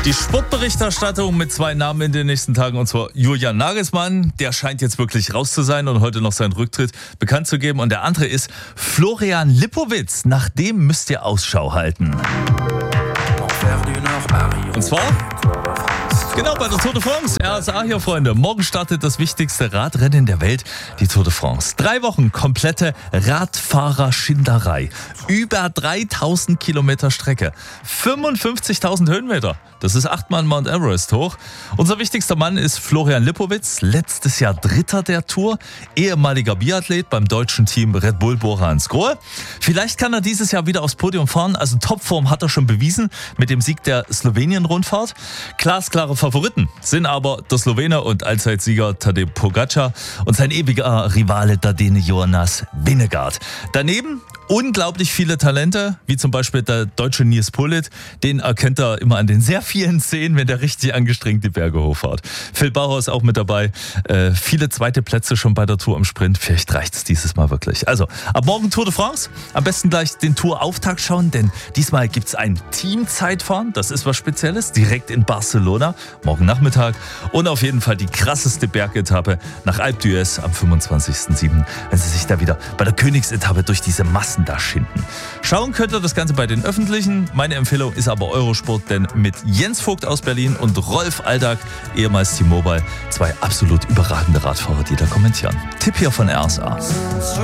Die Sportberichterstattung mit 2 Namen in den nächsten Tagen, und zwar Julian Nagelsmann, der scheint jetzt wirklich raus zu sein und heute noch seinen Rücktritt bekannt zu geben. Und der andere ist Florian Lipowitz, nach dem müsst ihr Ausschau halten. Und zwar genau bei der Tour de France. RSA hier, Freunde. Morgen startet das wichtigste Radrennen der Welt, die Tour de France. 3 Wochen komplette Radfahrerschinderei. Über 3000 Kilometer Strecke. 55.000 Höhenmeter. Das ist 8-mal Mount Everest hoch. Unser wichtigster Mann ist Florian Lipowitz. Letztes Jahr Dritter der Tour. Ehemaliger Biathlet beim deutschen Team Red Bull Bora Hansgrohe. Vielleicht kann er dieses Jahr wieder aufs Podium fahren. Also Topform hat er schon bewiesen mit dem Sieg der Slowenien-Rundfahrt. Glasklare Favoriten sind aber der Slowene und Allzeitsieger Tadej Pogačar und sein ewiger Rivale der Däne Jonas Vingegaard. Daneben unglaublich viele Talente, wie zum Beispiel der deutsche Nils Politt. Den erkennt er immer an den sehr vielen Szenen, wenn der richtig angestrengt die Berge hochfährt. Phil Bauer ist auch mit dabei. Viele zweite Plätze schon bei der Tour im Sprint. Vielleicht reicht es dieses Mal wirklich. Also, ab morgen Tour de France. Am besten gleich den Tour-Auftakt schauen, denn diesmal gibt es ein Teamzeitfahren. Das ist was Spezielles. Direkt in Barcelona. Morgen Nachmittag. Und auf jeden Fall die krasseste Bergetappe nach Alpe d'Huez am 25.07. Wenn Sie sich da wieder bei der Königsetappe durch diese Massen da schinden. Schauen könnt ihr das Ganze bei den Öffentlichen. Meine Empfehlung ist aber Eurosport, denn mit Jens Vogt aus Berlin und Rolf Aldag, ehemals T-Mobile, 2 absolut überragende Radfahrer, die da kommentieren. Tipp hier von RSA.